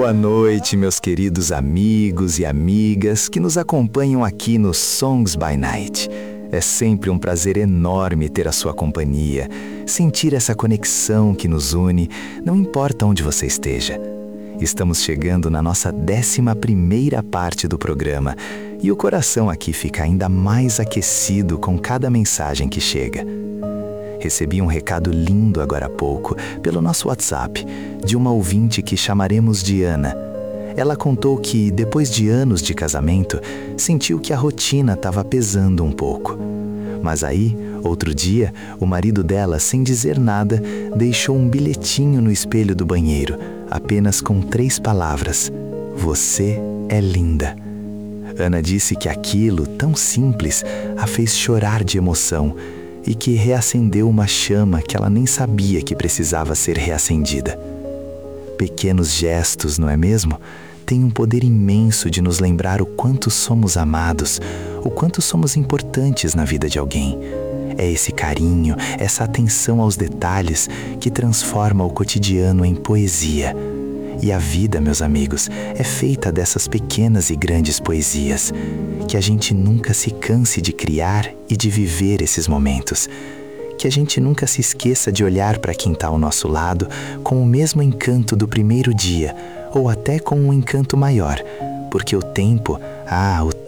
Boa noite, meus queridos amigos e amigas que nos acompanham aqui no Songs by Night. É sempre um prazer enorme ter a sua companhia, sentir essa conexão que nos une, não importa onde você esteja. Estamos chegando na nossa 11ª parte do programa e o coração aqui fica ainda mais aquecido com cada mensagem que chega. Recebi um recado lindo agora há pouco, pelo nosso WhatsApp, de uma ouvinte que chamaremos de Ana. Ela contou que, depois de anos de casamento, sentiu que a rotina estava pesando um pouco. Mas aí, outro dia, o marido dela, sem dizer nada, deixou um bilhetinho no espelho do banheiro, apenas com 3 palavras: "Você é linda". Ana disse que aquilo, tão simples, a fez chorar de emoção, e que reacendeu uma chama que ela nem sabia que precisava ser reacendida. Pequenos gestos, não é mesmo? Têm um poder imenso de nos lembrar o quanto somos amados, o quanto somos importantes na vida de alguém. É esse carinho, essa atenção aos detalhes que transforma o cotidiano em poesia. E a vida, meus amigos, é feita dessas pequenas e grandes poesias. Que a gente nunca se canse de criar e de viver esses momentos. Que a gente nunca se esqueça de olhar para quem está ao nosso lado com o mesmo encanto do primeiro dia, ou até com um encanto maior, porque o tempo